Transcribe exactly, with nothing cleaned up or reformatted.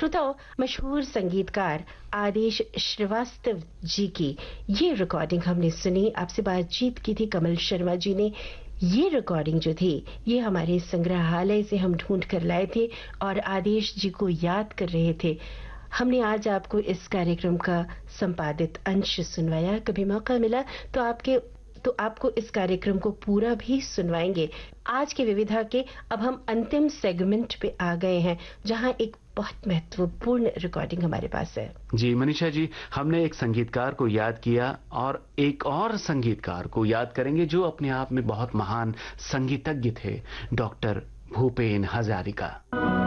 श्रोताओं, मशहूर संगीतकार आदेश श्रीवास्तव जी की ये रिकॉर्डिंग हमने सुनी। आपसे बातचीत की थी कमल शर्मा जी ने। ये रिकॉर्डिंग जो थी ये हमारे संग्रहालय से हम ढूंढ कर लाए थे और आदेश जी को याद कर रहे थे। हमने आज आपको इस कार्यक्रम का संपादित अंश सुनवाया। कभी मौका मिला तो आपके तो आपको इस कार्यक्रम को पूरा भी सुनवाएंगे। आज के विविधा के अब हम अंतिम सेगमेंट पे आ गए हैं, जहां एक बहुत महत्वपूर्ण रिकॉर्डिंग हमारे पास है। जी मनीषा जी, हमने एक संगीतकार को याद किया और एक और संगीतकार को याद करेंगे जो अपने आप में बहुत महान संगीतज्ञ थे, डॉक्टर भूपेन हजारिका।